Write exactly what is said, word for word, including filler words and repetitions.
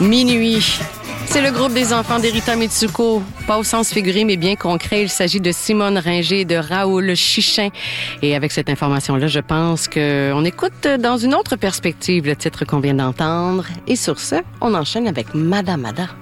Minuit. C'est le groupe des enfants d'Erita Mitsuko. Pas au sens figuré, mais bien concret. Il s'agit de Simone Ringer et de Raoul Chichin. Et avec cette information-là, je pense qu'on écoute dans une autre perspective le titre qu'on vient d'entendre. Et sur ce, on enchaîne avec Madame Ada.